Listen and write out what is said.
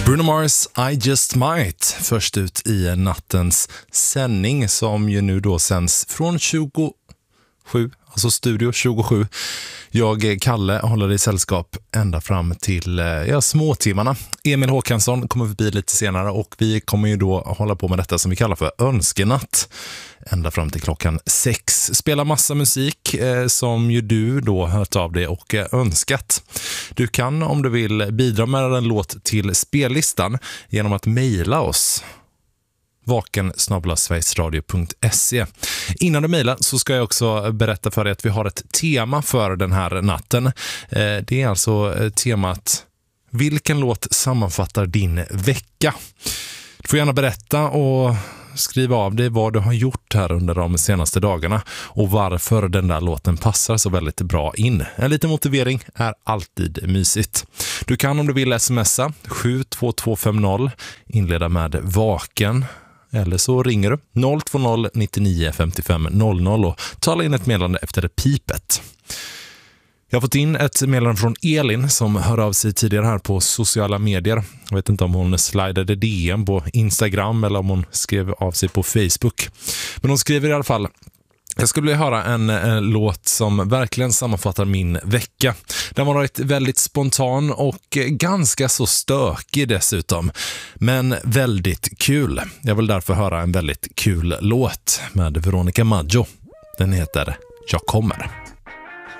Bruno Mars, I Just Might, först ut i nattens sändning som ju nu då sänds från 27, alltså Studio 27. Jag, Kalle, håller i sällskap ända fram till småtimmarna. Emil Håkansson kommer förbi lite senare och vi kommer ju då hålla på med detta som vi kallar för önskenatt. Ända fram till klockan 6. Spela massa musik som ju du då hört av dig och önskat. Du kan om du vill bidra med en låt till spellistan genom att mejla oss. vaken@sverigesradio.se. Innan du mejlar så ska jag också berätta för dig att vi har ett tema för den här natten. Det är alltså temat vilken låt sammanfattar din vecka? Du får gärna berätta och skriva av dig vad du har gjort här under de senaste dagarna och varför den där låten passar så väldigt bra in. En liten motivering är alltid mysigt. Du kan om du vill smsa 72250, inleda med vaken. Eller så ringer du 020 99 55 00 och talar in ett meddelande efter det pipet. Jag har fått in ett meddelande från Elin som hör av sig tidigare här på sociala medier. Jag vet inte om hon slidade DM på Instagram eller om hon skrev av sig på Facebook. Men hon skriver i alla fall: jag skulle vilja höra en låt som verkligen sammanfattar min vecka. Den har varit väldigt spontan och ganska så stökig dessutom. Men väldigt kul. Jag vill därför höra en väldigt kul låt med Veronica Maggio. Den heter Jag kommer.